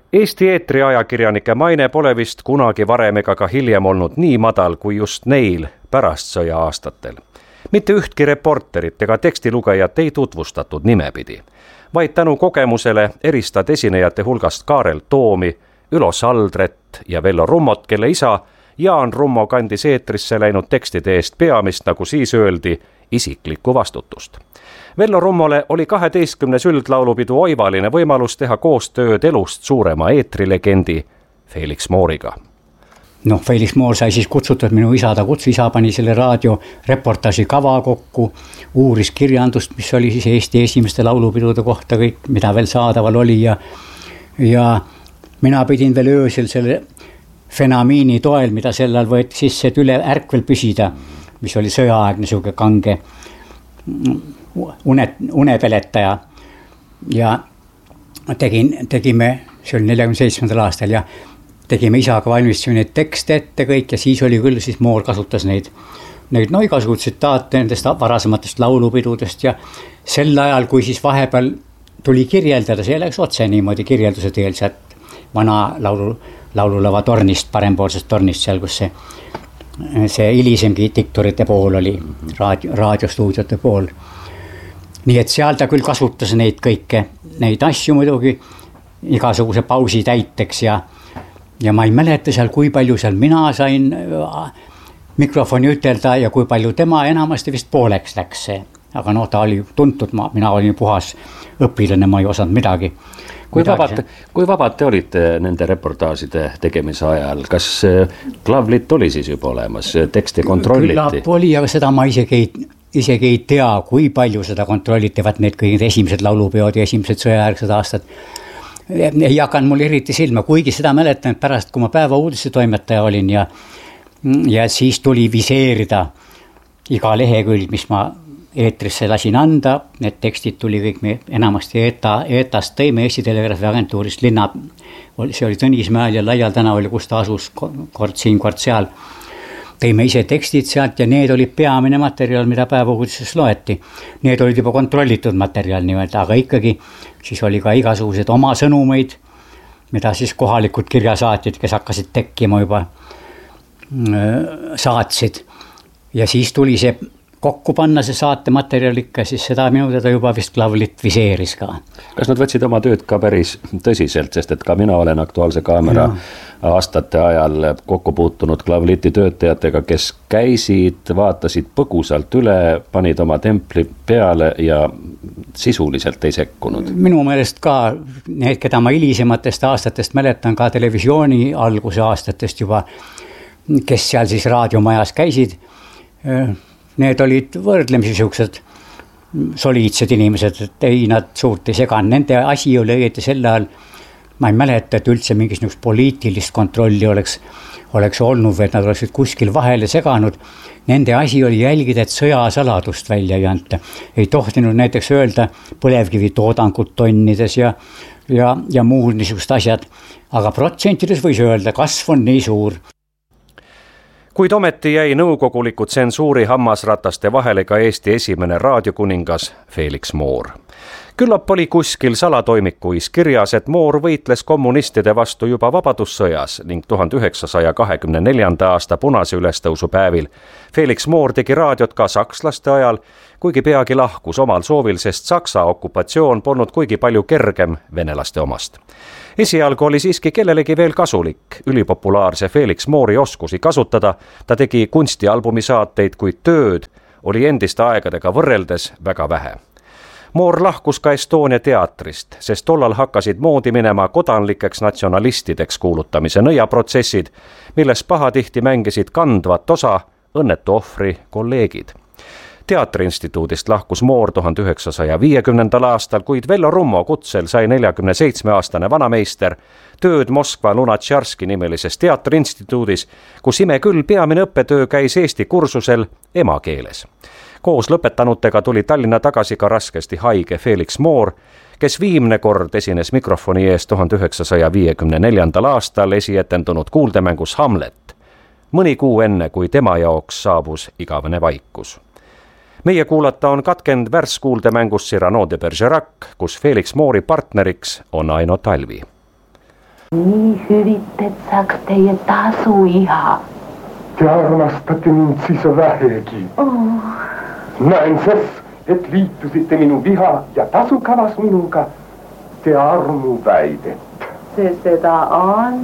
Eesti eetriajakirjanike maine pole vist kunagi varem ega ka hiljem olnud nii madal kui just neil pärast sõja aastatel. Mitte ühtki reporterit ega tekstilugejat ei tutvustatud nimepidi, vaid tänu kogemusele eristad esinejate hulgast Kaarel Toomi, Ülo Saldret ja Vello Rummot, kelle isa Jaan Rummo kandis eetrisse läinud tekstide eest peamist, nagu siis öeldi, isiklikku vastutust. Vello Rummole oli 12. üldlaulupidu oivaline võimalus teha koostööd elust suurema eetrilegendi Felix Mooriga. Felix Moor sai siis kutsutud, minu isa pani selle raadioreportaaži kava kokku, uuris kirjandust, mis oli siis Eesti esimeste laulupidude kohta kõik, mida veel saadaval oli ja mina pidin veel öösel selle fenamiini toel, mida sellal võeti sisse, et üle ärkvel püsida, mis oli sõjaaegne niisugune kange unepeletaja ja tegime, see oli 47. aastal ja tegime isaga valmistasime neid tekste ette kõik ja siis oli küll, siis Moor kasutas neid igasuguseid tsitaate nendest varasematest laulupidudest ja sel ajal, kui siis vahepeal tuli kirjeldada, see läks otse niimoodi kirjelduse teel sealt vana laululava tornist, parempoolsest tornist seal, kus see hilisemgi diktorite pool oli, raadiostuudiote pool. Nii et seal ta küll kasutas neid kõike, neid asju muidugi igasuguse pausi täiteks ja ma ei mäleta seal, kui palju seal mina sain mikrofoni ütelda ja kui palju tema, enamasti vist pooleks läks see. Aga ta oli tuntud, mina olin puhas õpilane, ma ei osanud midagi. Kui vabad te olite nende reportaažide tegemise ajal? Kas klavlitt oli siis juba olemas, teksti kontrolliti? Küllap oli, aga seda ma isegi ei tea, kui palju seda kontrolliti, vaat need kõik esimesed laulupeod ja esimesed sõjajärgsed aastad. Ei hakanud mul eriti silma, kuigi seda mäletan pärast, kui ma päeva uudise toimetaja olin ja siis tuli viseerida iga lehekülg, mis ma eetrisse lasin anda, need tekstid tuli kõik me enamasti ETA-st tõime Eesti Telegraafi agentuurist linna, see oli Tõnismäel ja Laial tänaval, kus ta asus kord siin, kord seal. Tõime ise tekstid sealt ja need olid peamine materjal, mida päeva uudises loeti. Need olid juba kontrollitud materjal nimelt, aga ikkagi siis oli ka igasugused oma sõnumeid, mida siis kohalikud kirjasaatjad, kes hakkasid tekkima juba, saatsid. Ja siis tuli see kokku panna see saate materjal ikka, siis seda minu teda juba vist klavlit viseeris ka. Kas nad võtsid oma tööd ka päris tõsiselt, sest et ka mina olen Aktuaalse Kaamera aastate ajal kokku puutunud klavliti töötajatega, kes käisid, vaatasid põgusalt üle, panid oma templi peale ja sisuliselt ei sekkunud. Minu meelest ka need, keda ma hilisematest aastatest mäletan, ka televisiooni alguse aastatest juba, kes seal siis raadiomajas käisid, need olid võrdlemisi siuksed soliidsed inimesed, et ei nad suurt ei segan. Nende asi oli õieti sel ajal, ma ei mäleta, et üldse mingis poliitilist kontrolli oleks olnud, või et nad oleksid kuskil vahele seganud. Nende asi oli jälgida, et sõjasaladust välja ei anta. Ei tohtinud näiteks öelda põlevkivi toodangut tonnides ja muud niisugust asjad. Aga protsentides võis öelda, kasv on nii suur. Kuid ometi jäi nõukoguliku tsensuuri hammasrataste vahele ka Eesti esimene raadiokuningas Felix Moor. Küllap oli kuskil salatoimikuis kirjas, et Moor võitles kommunistide vastu juba vabadussõjas ning 1924. aasta punase ülestõusu päevil. Felix Moor tegi raadiot ka sakslaste ajal, kuigi peagi lahkus omal soovil, sest Saksa okupatsioon polnud kuigi palju kergem venelaste omast. Esialgu oli siiski kellelegi veel kasulik ülipopulaarse Felix Moori oskusi kasutada, ta tegi kunstialbumi saateid, kuid tööd oli endiste aegadega võrreldes väga vähe. Moor lahkus ka Estonia teatrist, sest tollal hakkasid moodi minema kodanlikeks natsionalistideks kuulutamise nõiaprotsessid, milles pahatihti mängisid kandvat osa õnnetu ohvri kolleegid. Teatriinstituudist lahkus Moor 1950. aastal, kuid Vello Rummo kutsel sai 47-aastane vanameister tööd Moskva Lunatšarski nimelises teatriinstituudis, kus ime küll peamine õppetöö käis eesti kursusel emakeeles. Koos lõpetanutega tuli Tallinna tagasi ka raskesti haige Felix Moor, kes viimne kord esines mikrofoni ees 1954. aastal esietendunud kuuldemängus Hamlet, mõni kuu enne, kui tema jaoks saabus igavene vaikus. Meie kuulata on katkend värskuuldemängus Cyrano de Bergerac, kus Felix Moori partneriks on Aino Talvi. Nii hyvitet saaks teie tasu ihan. Te armastate mind siis vähegi. Näen ses, et liitusite minu viha ja tasukavas minuga te armuväidet. Se seda on.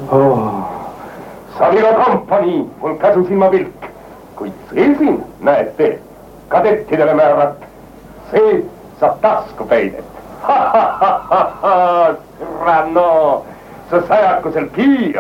Savila kompanii mul käsusilma vilk, kuid see siin, näete, kadettidele määrat. See saab taskupeidet. Srano, sa sajakusel piir.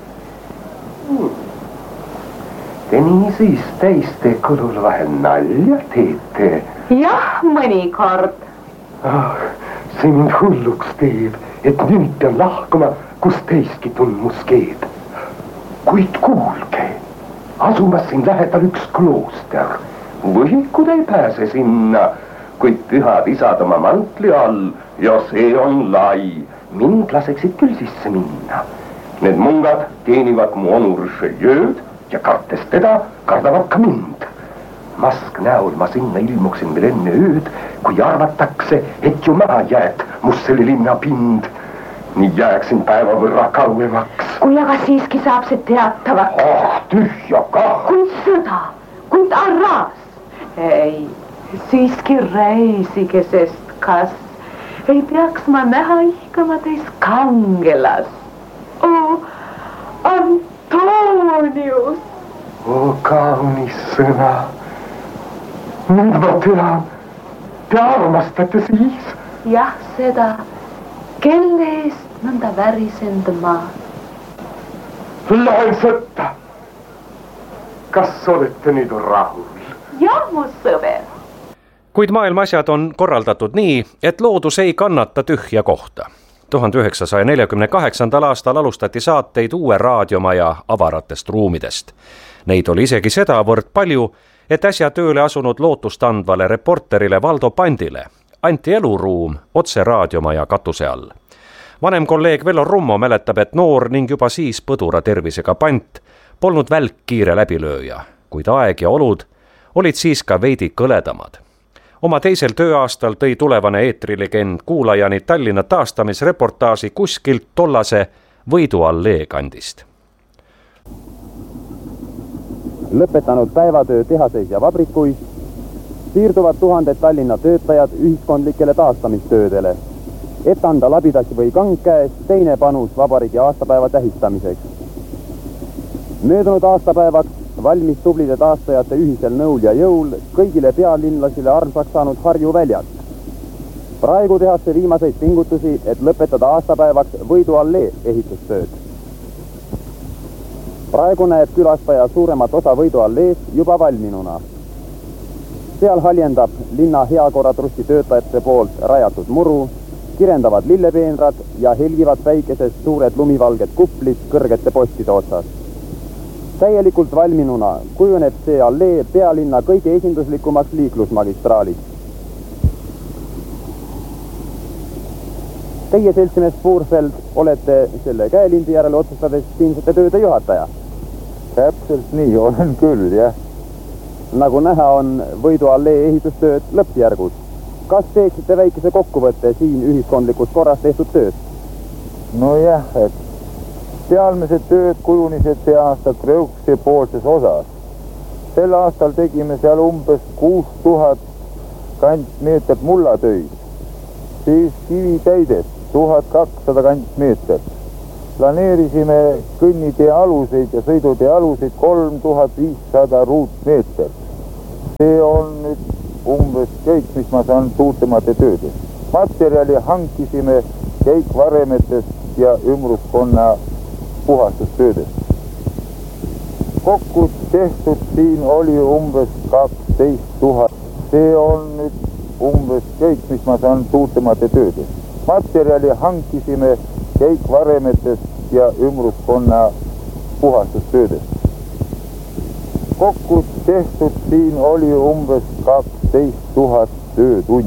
Te nii siis teiste kulul vahel nalja teete. Jah, mõnikord. See mind hulluks teeb, et nüüd pean lahkuma, kus teiski tundmus keeb. Kuid kuulge, asumas siin lähedal üks klooster. Võhikud ei pääse sinna, kuid pühad isad oma mantli all ja see on lai. Mind laseksid küll sisse minna. Need mungad teenivad mu onu Richelieu'd ja kartes teda kardavad ka mind. Mask näol ma sinna ilmuksin veel enne ööd, kui arvatakse, et ju maha jääd must selle linna pind. Nii jääksin päeva võrra kauemaks. Kui aga siiski saab see teatavaks. Tühja kah. Kuid sõda, kuid arras. Ei, siiski reisige, sest kas ei peaks ma näha ihkama teis kangelas. Antonius! Kaunis sõna. Nüüd ma tean, te armastate siis? Jah, seda, kelle eest nõnda värisend ma. Lähen sõtta. Kas olete nüüd rahul? Jah, mu sõber. Kuid maailma asjad on korraldatud nii, et loodus ei kannata tühja kohta. 1948. aastal alustati saateid uue raadiomaja avaratest ruumidest. Neid oli isegi sedavõrd palju, et äsja tööle asunud lootust andvale reporterile Valdo Pandile anti eluruum otse raadiomaja katuse all. Vanem kolleeg Vello Rummo mäletab, et noor ning juba siis põdura tervisega Pant polnud välk kiire läbilööja, kuid aeg ja olud olid siis ka veidi kõledamad. Oma teisel tööaastal tõi tulevane eetrilegend kuulajani Tallinna taastamisreportaaži kuskilt tollase Võiduallee kandist. Lõpetanud päevatöö tehaseis ja vabrikuis, siirduvad tuhanded Tallinna töötajad ühiskondlikele taastamistöödele, et anda labidasi või kangkäes teine panus vabariigi aastapäeva tähistamiseks. Möödunud aastapäevaks valmis tublide taastajate ühisel nõul ja jõul kõigile pealinlasile armsaks saanud Harju väljak. Praegu tehakse viimaseid pingutusi, et lõpetada aastapäevaks Võiduallee ehitustööd. Praegu näeb külastaja suuremat osa Võidualleest juba valminuna. Seal haljendab linna heakorratrusti töötajate poolt rajatud muru, kirendavad lillepeenrad ja helgivad väikesest suured lumivalged kuplid kõrgete postide otsas. Täielikult valminuna kujuneb see allee pealinna kõige esinduslikumaks liiklusmagistraaliks. Teie seltsimees Puurfeld olete selle käelindi järele otsustades siinsete tööde juhataja. Täpselt nii, olen küll, jah. Nagu näha on Võiduallee ehitustööd lõppjärgus. Kas teeksite väikese kokkuvõtte siin ühiskondlikus korras tehtud tööd? No jah, et pealmised tööd kujunised see aasta Krõukse poolses osas. Sel aastal tegime seal umbes 6000 kantmeetrit mullatöid, siis kivitäidest 1200 kantmeetrit. Planeerisime kõnnitee aluseid ja sõidutee aluseid 3500 ruutmeetrit. See on nüüd umbes kõik, mis ma saan suurtemate töödes. Materjali hankisime käikvaremetest ja ümbruskonna puhastustöödest. Kokku tehtud siin oli umbes 12 000. See on nüüd umbes kõik, mis ma saan suurtemate töödes. Materjali hankisime käikvaremetest ja ümbruskonna puhastustöödest. Kokku tehtud siin oli umbes 12 000 töötundi.